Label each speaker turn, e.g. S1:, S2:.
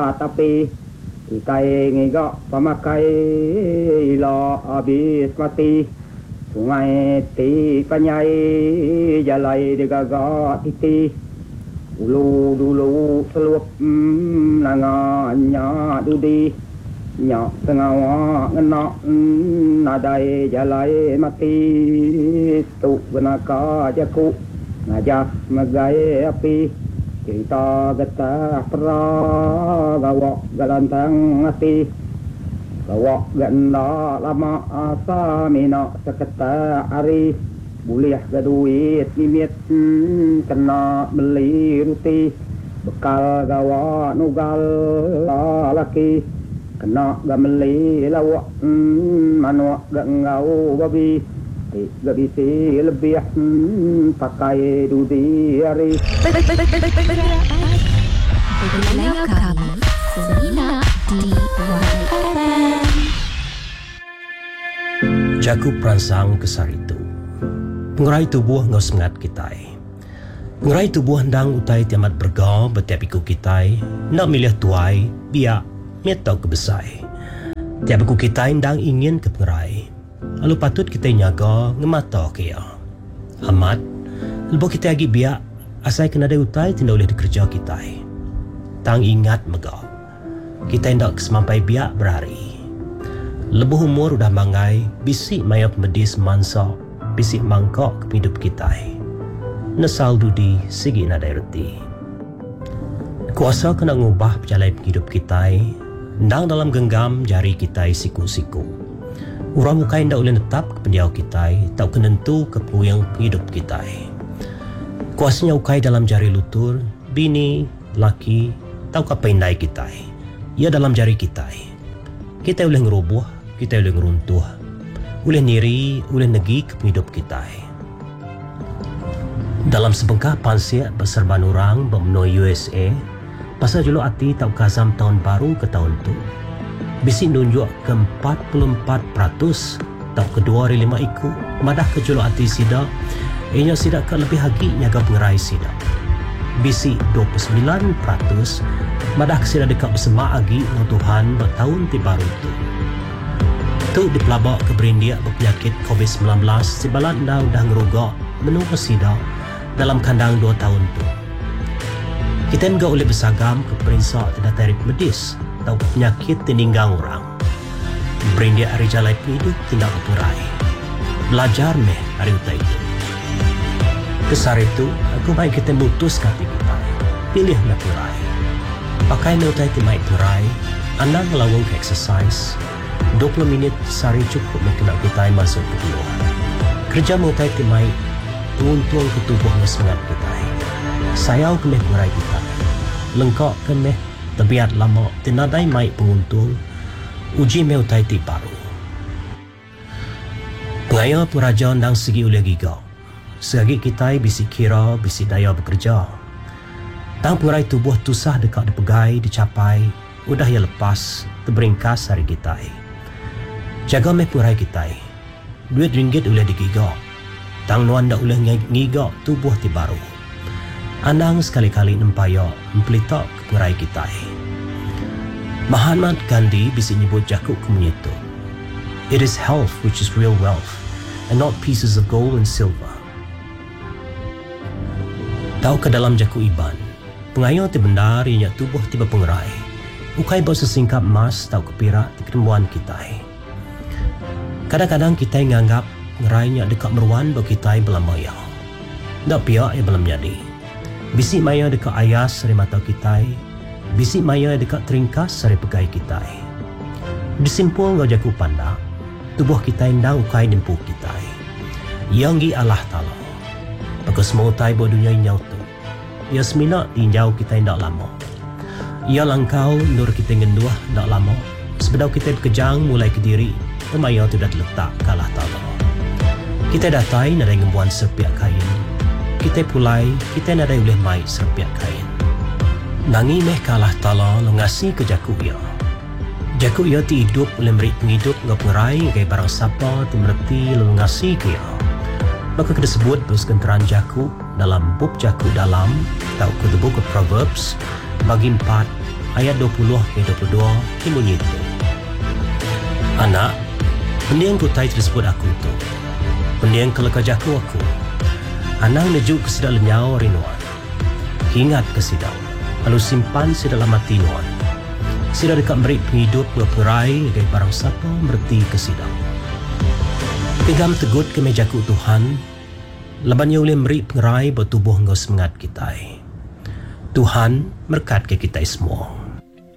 S1: tapi ikai ngigak pamakai lo abis mati sungai ti kanyai jalai digagak titi ulu dulu selup nanganya dudi nyak sengawa ngenak nadai jalai mati tu benaka jaku ngajak megai api cerita getah perah gawak galantang hati gawak ganda lama asa mina seketa hari boleh gaduit mimit kena beli ruti bekal gawak nugal laki kena gameli lawak manuak gangau babi gak bisa lebih pakai dudi hari.
S2: Dengar kami Selina di YFM.
S3: Jaku peransang kesar itu pengurai tubuh ngau sengat kitai pengurai tubuh hendang utai tiamat bergau betiap iku kitai nak milih tuai biak mietau kebesai tiap iku kitai hendang ingin ke pengurai lalu patut kita nyaga ngemata kaya amat lepas kita lagi biak asai kena ada utai tidak boleh dikerja kitai tang ingat mega kita hendak kesemampai biak berhari lebuh umur udah mangai bisik mayap medis mansa bisik mangkok ke hidup kita nesal dudi segi nadai reti kuasa kena ngubah perjalanan hidup kita ndang dalam genggam jari kita siku-siku urang mukai ndak boleh tetap ke pendiau kita tak kenentu ke puyang hidup kita kuasanya ukai dalam jari lutur bini laki tau ke pendai kita ia dalam jari kita boleh ngerubuh kita boleh ngeruntuh boleh niri, boleh negi ke hidup kita. Dalam sebengkah pansiat berserban orang bermenui USA, pasal juluk hati tak kazam tahun baru ke tahun tu. Bisik nunjuk ke 44% tak ke 2/5 ikut, madah ke juluk hati sidak, ianya sidak ke lebih hagi nyaga pengerai sidak. Bisik 29%, madah ke sidak dekat bersemak agi dengan Tuhan bertahun ti baru tu. Tu dipelabak ke berindia berpenyakit COVID-19 sibalan dah ngerugak menunggu sidak dalam kandang 2 tahun tu. Kita enggak boleh bersagam ke perinsak tidak tarik medis atau penyakit tininggang orang. Berindia hari jalai hidup tidak kepurai. Belajar meh hari utai itu. Kesar itu, aku baik kita mutus kati kita. Pilih nak purai. Pakai utai timai purai, anda ngelawang ke exercise. 20 minit sehari cukup nak kita masuk ke keluar. Kerja mutai timai untung ke tubuhnya semangat kita. Sayau kemeh purai kita. Lengkap kemeh terbiat lama tinadai mai penguntung uji mutai ti baru. Pengaya peraja nang segi oleh giga. Segi kita bisi kira bisi daya bekerja. Tang purai tubuh tusah dekat dipegai dicapai udah ya lepas terberingkas hari kita. Jaga meh purai kita. Duit ringgit boleh digigak. Tang nuan dak boleh ngigak tubuh ti baru. Anang sekali-kali nempaya mempelitak ke purai kita. Mahatma Gandhi bisa nyebut jakuk kemunyitu. It is health which is real wealth and not pieces of gold and silver. Tahu ke dalam jakuk iban. Pengayo ti benar ianya tubuh tiba pengerai. Ukai bawa sesingkap emas tahu ke pirak di ketemuan kita. Kadang-kadang kita nganggap ngerainya dekat meruan bagi kita belam maya. Tak pihak yang belam jadi. Bisik maya dekat ayas dari mata kita. Bisik maya dekat teringkas dari pegai kita. Disimpul ngau jaku pandak. Tubuh kita indang ukai nimpu kita. Yang gi Allah Ta'ala. Bagus semua utai bawa dunia inyau tu. Ia seminak tinjau kita indak lama. Ia langkau nur kita ngenduah indak lama. Sebedau kita berkejang mulai ke diri. Pemaya tu dah terletak ke Allah Ta'ala. Kita datai nadai ngembuan serpiak kain. Kita pulai, kita nadai boleh mai serpiak kain. Nangi meh ke Allah Ta'ala lo ngasi ke jakuk ia. Jakuk ia ti hidup boleh beri penghidup ngau pengerai gaya barang sapa tu mereti lo ngasi ke ia. Maka kita sebut bersekenteran jakuk dalam bub jakuk dalam atau ke buku Proverbs bagi 4 ayat 20 ke 22 bunyi itu. Anak, pendiang kutai tersebut aku tu. Pendiang kelekajaku aku. Anang nejuk ke sidang lenyau rinuan. Ingat ke sidang. Lalu simpan sedalam hati nuan. Sidang dekat merik penghidup berperai dari barang siapa merti ke sidang. Pinggam tegut ke mejaku Tuhan. Labannya oleh merik pengerai bertubuh engkau semangat kita. Tuhan berkat ke kita semua.